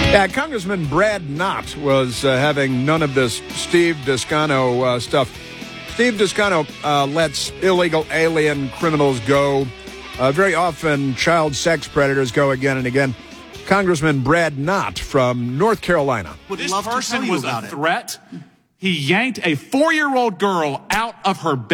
Yeah, Congressman Brad Knott was having none of this Steve Descano stuff. Steve Descano lets illegal alien criminals go. Very often, child sex predators go again and again. Congressman Brad Knott from North Carolina. This person was a threat. He yanked a 4-year-old girl out of her bed.